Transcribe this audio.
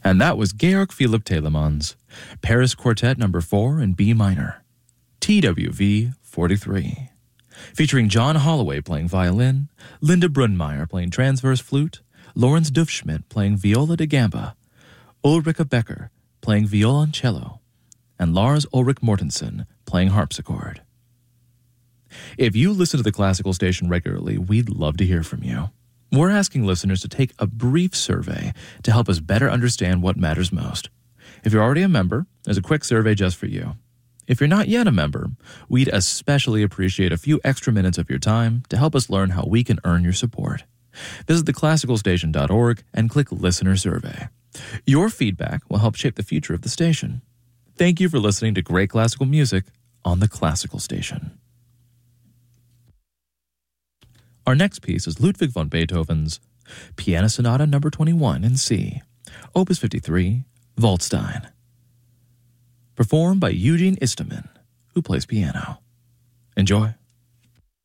And that was Georg Philipp Telemann's Paris Quartet No. 4 in B minor, TWV 43, featuring John Holloway playing violin, Linda Brunmeier playing transverse flute, Lawrence Duffschmidt playing viola da gamba, Ulrika Becker playing violoncello, and Lars Ulrich Mortensen playing harpsichord. If you listen to the Classical Station regularly, we'd love to hear from you. We're asking listeners to take a brief survey to help us better understand what matters most. If you're already a member, there's a quick survey just for you. If you're not yet a member, we'd especially appreciate a few extra minutes of your time to help us learn how we can earn your support. Visit theclassicalstation.org and click Listener Survey. Your feedback will help shape the future of the station. Thank you for listening to great classical music on the Classical Station. Our next piece is Ludwig van Beethoven's Piano Sonata No. 21 in C, Opus 53, Waldstein, performed by Eugene Istomin, who plays piano. Enjoy.